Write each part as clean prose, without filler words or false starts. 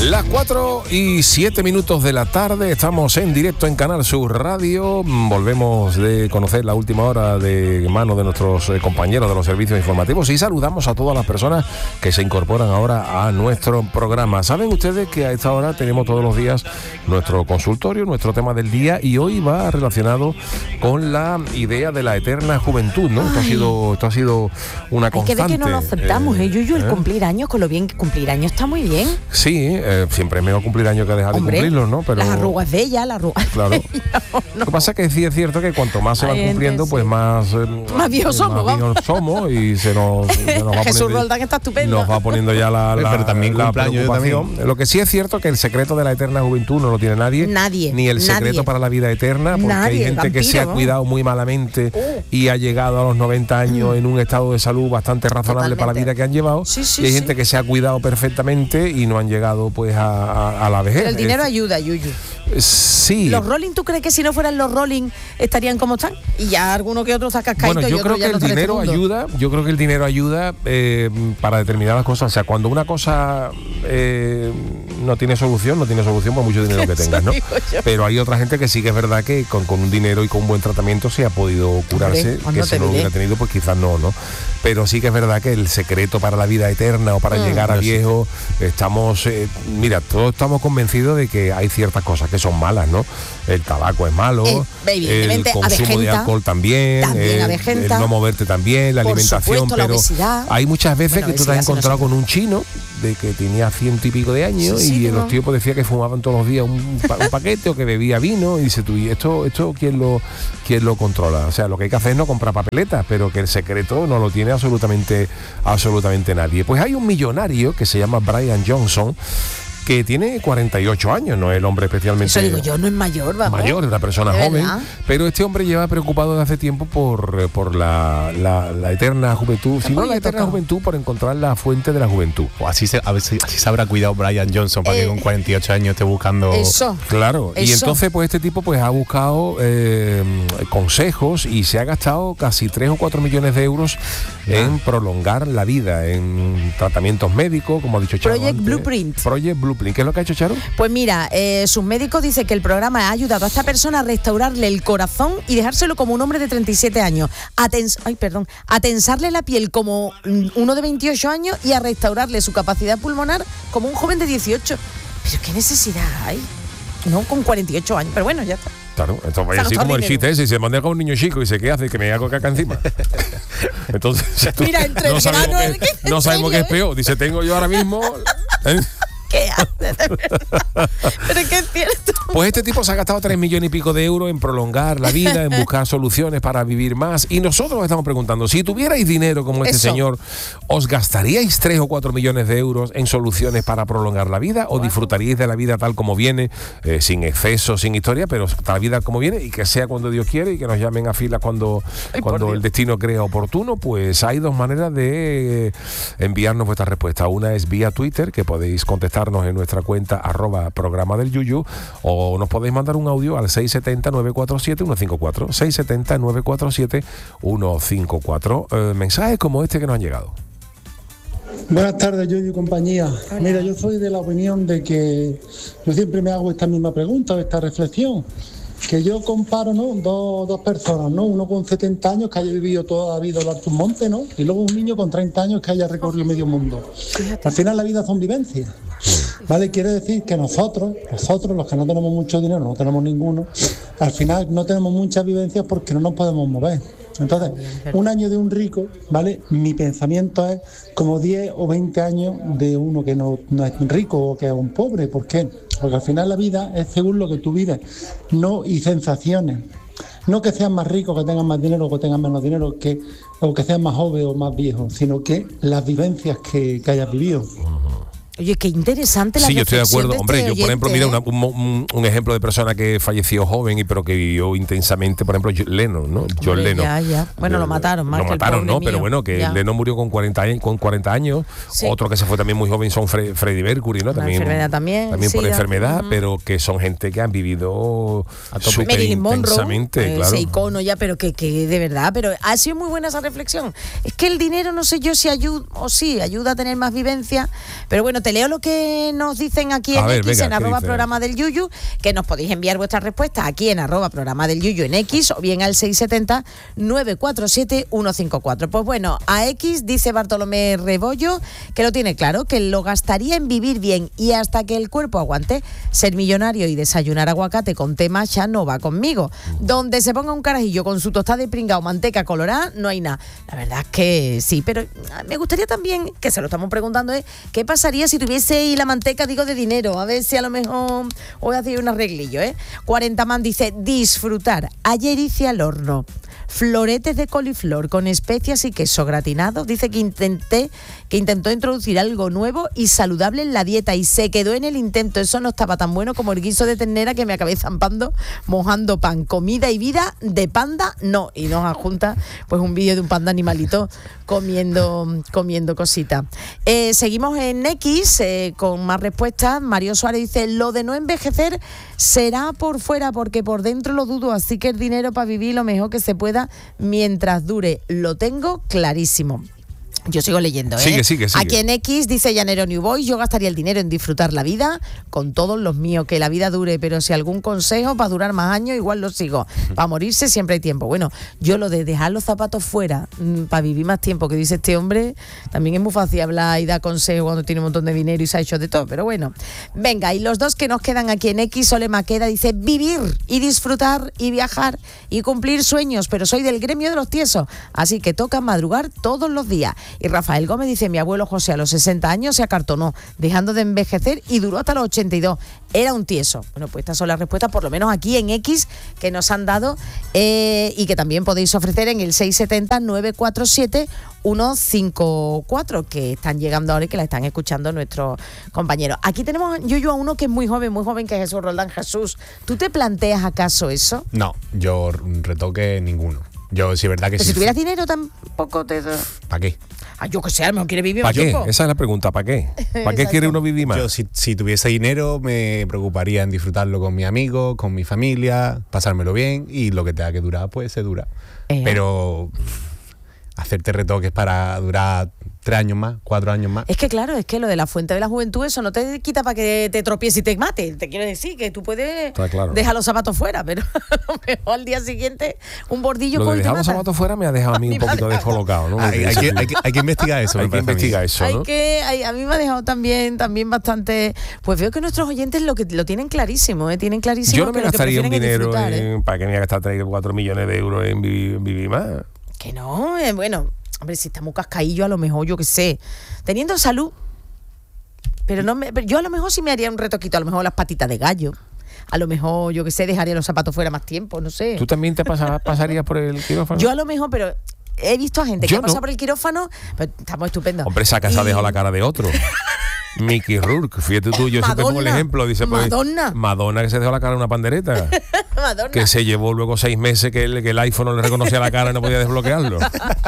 Las 4:07 de la tarde, estamos en directo en Canal Sur Radio. Volvemos de conocer la última hora de mano de nuestros compañeros de los servicios informativos y saludamos a todas las personas que se incorporan ahora a nuestro programa. Saben ustedes que a esta hora tenemos todos los días nuestro consultorio, nuestro tema del día, y hoy va relacionado con la idea de la eterna juventud, ¿no? Esto ha sido una constante. Hay que ver que no lo aceptamos, Yuyu, el cumplir años, con lo bien que cumplir años está muy bien. Sí, siempre es mejor cumplir años que dejar de cumplirlos, ¿no? Pero las arrugas de ella, las arrugas. Claro. De ella, no. Lo que pasa es que sí es cierto que cuanto más se van cumpliendo, pues más viejos somos y se nos va Jesús poniendo, Roldán está estupendo. Nos va poniendo ya pero también la preocupación. Lo que sí es cierto que el secreto de la eterna juventud no lo tiene nadie. Ni el secreto para la vida eterna, porque hay gente que se ha cuidado muy malamente y ha llegado a los 90 años en un estado de salud bastante razonable para la vida que han llevado. Y hay gente que se ha cuidado perfectamente y no han llegado pues a la vejez. Pero el dinero ayuda, Yuyu. Sí. ¿Los Rolling, tú crees que si no fueran los Rolling estarían como están? Y ya alguno que otro saca cascaito. Bueno, yo creo que el dinero ayuda. Yo creo que el dinero ayuda para determinadas cosas. O sea, cuando una cosa no tiene solución por mucho dinero que tengas, ¿no? Pero hay otra gente que sí que es verdad que con un dinero y con un buen tratamiento se ha podido curarse, que si no lo hubiera tenido, pues quizás no. Pero sí que es verdad que el secreto para la vida eterna o para llegar a viejo, todos estamos convencidos de que hay ciertas cosas que son malas, ¿no? El tabaco es malo, el consumo de alcohol también el no moverte también, la alimentación, pero hay muchas veces que tú te has encontrado con un chino de que tenía 100 y pico de años y los tíos pues decía que fumaban todos los días un paquete o que bebía vino, y dice tú, ¿y esto quién lo controla? O sea, lo que hay que hacer es no comprar papeletas, pero que el secreto no lo tiene absolutamente nadie. Pues hay un millonario que se llama Brian Johnson, que tiene 48 años, no es el hombre especialmente... Eso digo yo, no es mayor, vamos. Mayor, es una persona joven, pero este hombre lleva preocupado desde hace tiempo por la eterna juventud, si no la eterna juventud, por encontrar la fuente de la juventud. O así se habrá cuidado Brian Johnson para que con 48 años esté buscando... Eso. Claro, y entonces pues este tipo pues ha buscado consejos y se ha gastado casi 3 o 4 millones de euros en prolongar la vida, en tratamientos médicos, como ha dicho Charo Project antes. Blueprint. ¿Qué es lo que ha hecho Charo? Pues mira, sus médicos dicen que el programa ha ayudado a esta persona a restaurarle el corazón y dejárselo como un hombre de 37 años, a tensarle la piel como uno de 28 años y a restaurarle su capacidad pulmonar como un joven de 18. Pero ¿qué necesidad hay? No, con 48 años, pero bueno, ya está. Claro, esto vaya así como el chiste ese, y se manda con un niño chico y se ¿qué hace? Que me hago caca encima. Entonces, mira, no sabemos qué es peor. Dice, tengo yo ahora mismo... ¿Qué hace? Pero qué es cierto. Pues este tipo se ha gastado 3 millones y pico de euros en prolongar la vida, en buscar soluciones para vivir más. Y nosotros estamos preguntando, si tuvierais dinero como este señor, ¿os gastaríais 3 o 4 millones de euros en soluciones para prolongar la vida? ¿O disfrutaríais de la vida tal como viene, sin exceso, sin historia, pero la vida como viene y que sea cuando Dios quiere y que nos llamen a filas cuando el destino crea oportuno? Pues hay dos maneras de enviarnos vuestra respuesta. Una es vía Twitter, que podéis contestarnos en nuestra cuenta @programa del Yuyu, o nos podéis mandar un audio al 670-947-154 670-947-154. Mensajes como este que nos han llegado. Buenas tardes, Yuyu y compañía. Hola. Mira, yo soy de la opinión de que yo siempre me hago esta misma pregunta, esta reflexión, que yo comparo, ¿no?, dos personas, ¿no? Uno con 70 años que haya vivido toda la vida en un monte, ¿no? Y luego un niño con 30 años que haya recorrido medio mundo. Al final la vida son vivencias, ¿vale? Quiere decir que nosotros, los que no tenemos mucho dinero, no tenemos ninguno, al final no tenemos muchas vivencias porque no nos podemos mover. Entonces, un año de un rico, ¿vale? Mi pensamiento es como 10 o 20 años de uno que no es rico o que es un pobre. ¿Por qué? Porque al final la vida es según lo que tú vives, no y sensaciones. No que seas más rico, que tengas más dinero o que tengas menos dinero, o que seas más joven o más viejo, sino que las vivencias que hayas vivido. Oye, qué interesante la reflexión. Sí, yo estoy de acuerdo. Hombre, yo por ejemplo, mira un ejemplo de persona que falleció joven pero que vivió intensamente, por ejemplo, Lennon, ¿no? John Lennon. Ya. Bueno, lo mataron más. Lo mataron, ¿no? Pero bueno, que Lennon murió con 40 años. Sí. Otro que se fue también muy joven son Freddie Mercury, ¿no? También sí, por enfermedad, pero que son gente que han vivido súper intensamente, claro. Ese icono ya, pero que de verdad, pero ha sido muy buena esa reflexión. Es que el dinero, no sé yo si ayuda a tener más vivencia, pero bueno, te leo lo que nos dicen aquí en X, en @ programa del Yuyu, que nos podéis enviar vuestras respuestas aquí en @ programa del Yuyu en X o bien al 670-947-154. Pues bueno, a X dice Bartolomé Rebollo que lo tiene claro, que lo gastaría en vivir bien y hasta que el cuerpo aguante. Ser millonario y desayunar aguacate con té matcha no va conmigo. Donde se ponga un carajillo con su tostada de pringao, manteca colorada, no hay nada. La verdad es que sí, pero me gustaría también, que se lo estamos preguntando, ¿qué pasaría si tuviese ahí la manteca, digo, de dinero? A ver si a lo mejor voy a hacer un arreglillo, 40 man dice, disfrutar. Ayer hice al horno floretes de coliflor con especias y queso gratinado. Dice que intentó introducir algo nuevo y saludable en la dieta y se quedó en el intento. Eso no estaba tan bueno como el guiso de ternera que me acabé zampando mojando pan. Comida y vida de panda, no. Y nos adjunta pues un vídeo de un panda animalito comiendo cositas. Seguimos en X con más respuestas. Mario Suárez dice, lo de no envejecer será por fuera porque por dentro lo dudo, así que el dinero para vivir lo mejor que se pueda mientras dure. Lo tengo clarísimo. Yo sigo leyendo, Sigue. Aquí en X dice Llanero New Boy, yo gastaría el dinero en disfrutar la vida con todos los míos, que la vida dure, pero si algún consejo para durar más años, igual lo sigo. Para morirse siempre hay tiempo. Bueno, yo lo de dejar los zapatos fuera para vivir más tiempo, que dice este hombre, también es muy fácil hablar y dar consejos cuando tiene un montón de dinero y se ha hecho de todo, pero bueno. Venga, y los dos que nos quedan aquí en X, Sole Maqueda dice, vivir y disfrutar y viajar y cumplir sueños, pero soy del gremio de los tiesos, así que toca madrugar todos los días. Y Rafael Gómez dice, mi abuelo José a los 60 años se acartonó, dejando de envejecer y duró hasta los 82. Era un tieso. Bueno, pues estas son las respuestas, por lo menos aquí en X, que nos han dado y que también podéis ofrecer en el 670-947-154, que están llegando ahora y que la están escuchando nuestros compañeros. Aquí tenemos yo a uno que es muy joven, que es Jesús Roldán. Jesús, ¿tú te planteas acaso eso? No, yo retoque ninguno. Yo sí, verdad que pero sí. Si tuvieras dinero tampoco te... ¿Para qué? Yo que sé, a lo mejor quiere vivir más tiempo. ¿Para qué? Esa es la pregunta, ¿para qué? ¿Para qué quiere uno vivir más? Yo si tuviese dinero me preocuparía en disfrutarlo con mis amigos, con mi familia, pasármelo bien y lo que tenga que durar, pues se dura. Pero hacerte retoques para durar 3 años más, 4 años más. Es que claro, es que lo de la fuente de la juventud, eso no te quita para que te tropieces y te mate. Te quiero decir que tú puedes dejar los zapatos fuera, pero a lo mejor al día siguiente un bordillo lo con de dejar los zapatos fuera me ha dejado a mí un poquito descolocado, ¿no? Hay que investigar eso. Hay que investigar eso, ¿no? A mí me ha dejado también bastante. Pues veo que nuestros oyentes lo tienen clarísimo, tienen clarísimo. Yo no me que gastaría un dinero disfrutar, para que me haga gastar 3 o 4 millones de euros en vivir más. Que no, bueno, hombre, si está muy cascaillo, a lo mejor, yo qué sé, teniendo salud, pero yo a lo mejor sí me haría un retoquito, a lo mejor las patitas de gallo, a lo mejor, yo qué sé, dejaría los zapatos fuera más tiempo, no sé. ¿Tú también te pasarías por el quirófano? Yo a lo mejor, pero he visto a gente que ha pasado por el quirófano, pero estamos estupendos. Hombre, esa casa ha dejado la cara de otro. Mickey Rourke, fíjate tú, yo siempre pongo el ejemplo, dice pues, Madonna que se dejó la cara de una pandereta. Madonna. Que se llevó luego 6 meses que el iPhone no le reconocía la cara y no podía desbloquearlo.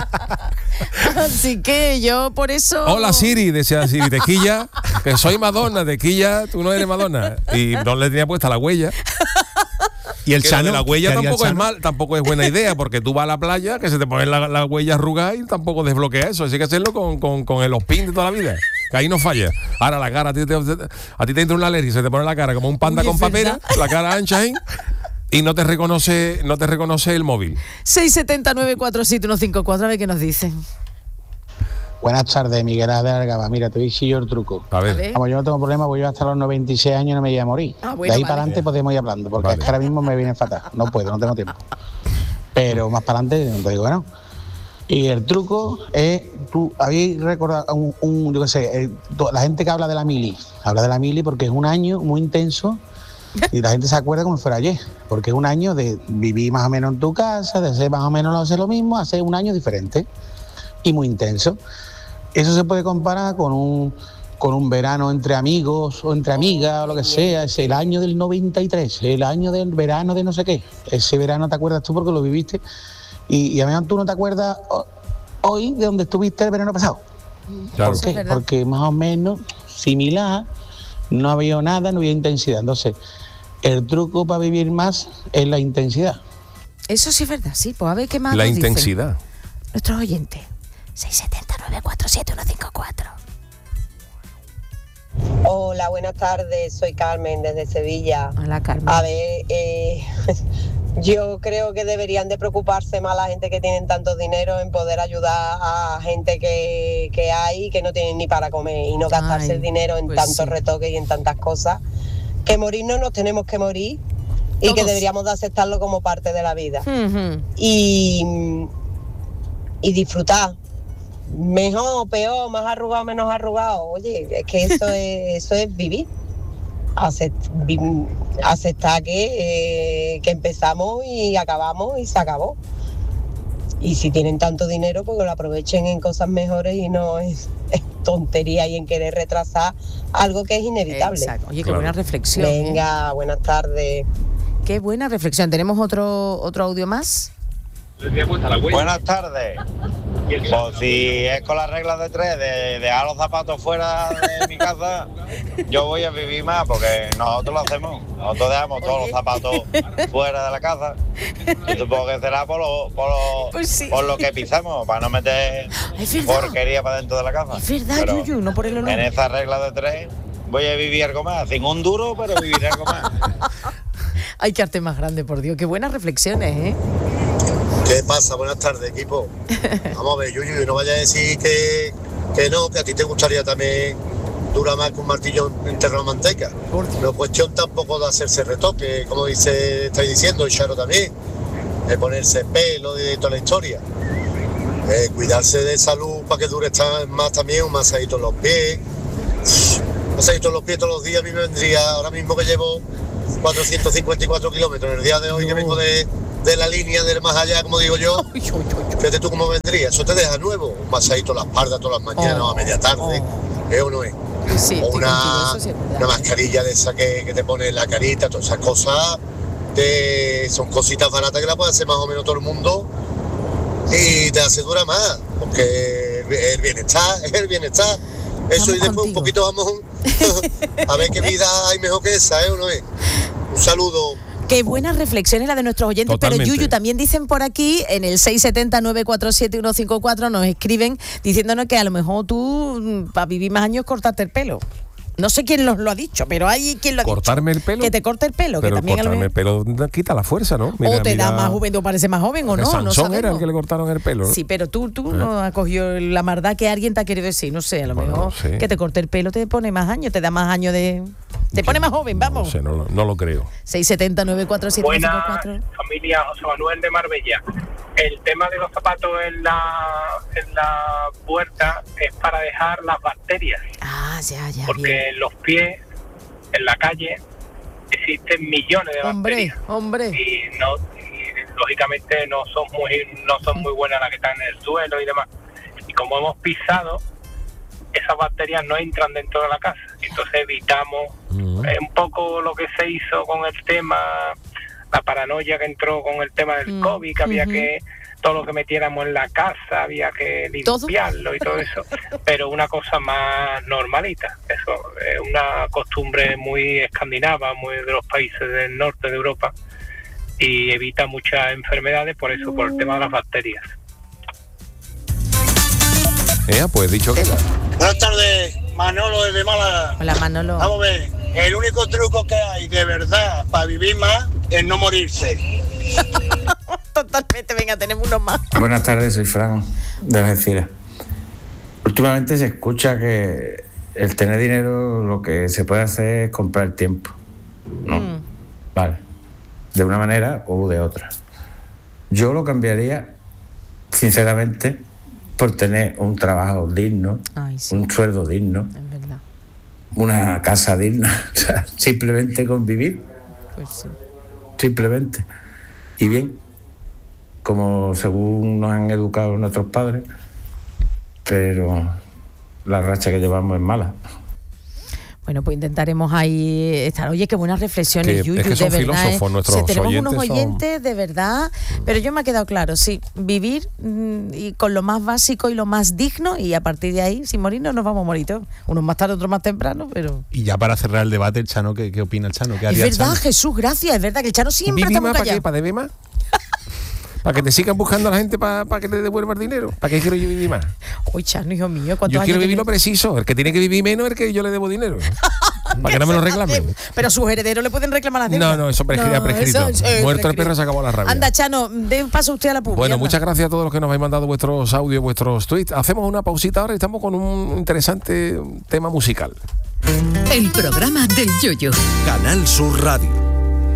Así que yo por eso... Hola Siri, decía Siri, tequilla, que soy Madonna, tequilla, tú no eres Madonna. Y no le tenía puesta la huella. Y el Chano, la huella tampoco es buena idea, porque tú vas a la playa, que se te ponen la huella arrugada y tampoco desbloquea eso. Así que hacerlo con los pins de toda la vida. Que ahí no falla. Ahora la cara, a ti te entra una alergia y se te pone la cara como un panda con papera, la cara ancha ahí, y no te reconoce el móvil. 670-947-154, a ver qué nos dicen. Buenas tardes, Miguel de Algaba. Mira, te voy a decir yo el truco. A ver. Como yo no tengo problema, pues yo hasta los 96 años no me voy a morir. De ahí para adelante podemos ir hablando, porque es que ahora mismo me viene fatal. No puedo, no tengo tiempo. Pero más para adelante, no te digo que no. Y el truco es, tú habéis recordado yo qué sé, la gente que habla de la mili porque es un año muy intenso y la gente se acuerda como si fuera ayer, porque es un año de vivir más o menos en tu casa, de hacer más o menos hacer lo mismo, hacer un año diferente y muy intenso. Eso se puede comparar con un verano entre amigos o entre amigas o lo que sea. Es el año del 93, el año del verano de no sé qué. Ese verano te acuerdas tú porque lo viviste y a lo mejor tú no te acuerdas hoy de donde estuviste el verano pasado. Claro. ¿Por qué? Porque más o menos similar, no había nada, no había intensidad. Entonces, el truco para vivir más es la intensidad. Eso sí es verdad, sí. Pues a ver qué más la nos intensidad. Dicen nuestros oyentes. 670-947-154. Hola, buenas tardes, soy Carmen desde Sevilla. Hola, Carmen. A ver, yo creo que deberían de preocuparse más la gente que tienen tanto dinero en poder ayudar a gente que hay que no tienen ni para comer y no gastarse el dinero en tantos retoques y en tantas cosas. Que morirnos nos tenemos que morir y que deberíamos de aceptarlo como parte de la vida. Y disfrutar. Mejor, peor, más arrugado, menos arrugado. Oye, es que eso es vivir. Aceptar que empezamos y acabamos y se acabó. Y si tienen tanto dinero, pues lo aprovechen en cosas mejores y no es tontería y en querer retrasar algo que es inevitable. Exacto. Oye, qué buena reflexión. Venga, buenas tardes. Qué buena reflexión. ¿Tenemos otro audio más? Buenas tardes. Pues si es con las reglas de 3 de dejar los zapatos fuera de mi casa, yo voy a vivir más porque nosotros lo hacemos. Nosotros dejamos todos los zapatos fuera de la casa y supongo que será por lo que pisamos, para no meter porquería para dentro de la casa. Es verdad, pero Yuyu, no por el olor. En esa regla de 3 voy a vivir algo más, sin un duro, pero viviré algo más. Hay que arte más grande, por Dios. Qué buenas reflexiones, ¿eh? ¿Qué pasa? Buenas tardes, equipo. Vamos a ver, Yuyu, no vayas a decir que no, que a ti te gustaría también durar más que un martillo enterrado en manteca. No es cuestión tampoco de hacerse retoque, como estáis diciendo, y Charo también, de ponerse pelo, de toda la historia. Cuidarse de salud para que dure más también, un masajito en los pies. Masajito en los pies todos los días, a mí me vendría, ahora mismo que llevo 454 kilómetros en el día de hoy, que vengo de la línea del más allá, como digo yo. Fíjate tú cómo vendría, eso te deja nuevo, un masajito en la espalda todas las mañanas o a media tarde, ¿es o no es? Sí, o una mascarilla de esa que te pone en la carita, todas esas cosas son cositas baratas que la puede hacer más o menos todo el mundo y te hace durar más, porque el bienestar es el bienestar. Eso, y después un poquito vamos a ver qué vida hay mejor que esa, ¿o no es? Un saludo. Qué buenas reflexiones la de nuestros oyentes. Totalmente. Pero Yuyu, también dicen por aquí, en el 670-947-154, nos escriben diciéndonos que a lo mejor tú, para vivir más años, cortaste el pelo. No sé quién lo ha dicho, pero hay quien lo ha ¿Cortarme dicho. el pelo? Que te corte el pelo. Pero que también cortarme el pelo quita la fuerza, ¿no? Mira, o te da más juventud, parece más joven o no. Sansón era el que le cortaron el pelo, ¿no? Sí, pero tú no has cogido la maldad que alguien te ha querido decir. No sé, a lo mejor que te corte el pelo te pone más años, te da más años de... Te pone más joven, vamos. No sé, no lo creo. 670-947-154. Buena familia, José Manuel de Marbella. El tema de los zapatos en la puerta es para dejar las bacterias. Ya. Porque bien. En los pies, en la calle, existen millones de bacterias. Hombre. Y lógicamente no son muy buenas las que están en el suelo y demás. Y como hemos pisado, esas bacterias no entran dentro de la casa. Entonces evitamos un poco lo que se hizo con el tema, la paranoia que entró con el tema del COVID, que había que todo lo que metiéramos en la casa había que limpiarlo y todo eso, pero una cosa más normalita. Eso es una costumbre muy escandinava, muy de los países del norte de Europa, y evita muchas enfermedades por eso, por el tema de las bacterias. Pues dicho que... Buenas tardes, Manolo desde Málaga. Hola, Manolo. Vamos a ver, el único truco que hay de verdad para vivir más es no morirse. Totalmente, venga, tenemos uno más. Buenas tardes, soy Fran de Algeciras. Últimamente se escucha que el tener dinero lo que se puede hacer es comprar tiempo, ¿no? Vale, de una manera o de otra. Yo lo cambiaría, sinceramente, por tener un trabajo digno, un sueldo digno, es verdad, una casa digna, o sea, simplemente convivir, pues sí, simplemente. Y bien, como según nos han educado nuestros padres, pero la racha que llevamos es mala. Bueno, pues intentaremos ahí estar. Oye, qué buenas reflexiones, Yuyu, es que son de verdad. Filósofos, nuestros tenemos oyentes unos oyentes, de verdad, pero yo me ha quedado claro, sí, vivir y con lo más básico y lo más digno, y a partir de ahí, sin morirnos, nos vamos a morir todos. Unos más tarde, otros más temprano, pero... Y ya para cerrar el debate, el Chano, ¿qué opina el Chano? ¿Qué haría es verdad, el Chano? Jesús, gracias, es verdad que el Chano siempre está muy callado. ¿Para qué? ¿Para beber más? Para que te sigan buscando a la gente para que te devuelva el dinero. ¿Para qué quiero yo vivir más? Uy, Chano, hijo mío, yo quiero vivir lo preciso. El que tiene que vivir menos es el que yo le debo dinero. Para que no me lo reclamen. Pero a sus herederos le pueden reclamar las deudas. No, eso ya prescrito. Muerto el perro, se acabó la rabia. Anda, Chano, dé paso usted a la pública. Bueno, muchas gracias a todos los que nos habéis mandado vuestros audios, vuestros tweets. Hacemos una pausita ahora y estamos con un interesante tema musical. El programa del Yoyo. Canal Sur Radio.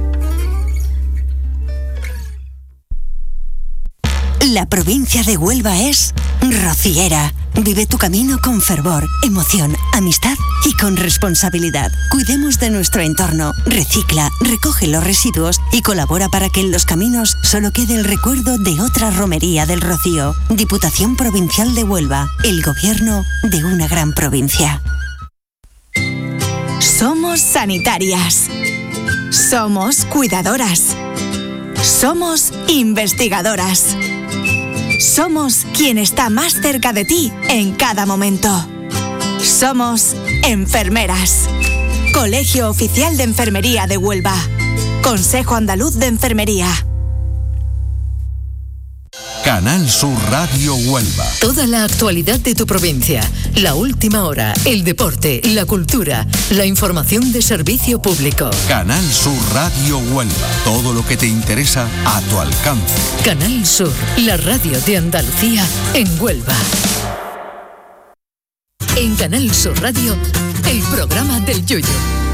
La provincia de Huelva es rociera. Vive tu camino con fervor, emoción, amistad y con responsabilidad. Cuidemos de nuestro entorno, recicla, recoge los residuos y colabora para que en los caminos solo quede el recuerdo de otra romería del Rocío. Diputación Provincial de Huelva, el gobierno de una gran provincia. Somos sanitarias. Somos cuidadoras. Somos investigadoras. Somos quien está más cerca de ti en cada momento. Somos enfermeras. Colegio Oficial de Enfermería de Huelva. Consejo Andaluz de Enfermería. Canal Sur Radio Huelva. Toda la actualidad de tu provincia, la última hora, el deporte, la cultura, la información de servicio público. Canal Sur Radio Huelva. Todo lo que te interesa a tu alcance. Canal Sur, la radio de Andalucía en Huelva. En Canal Sur Radio, el programa del Yoyo.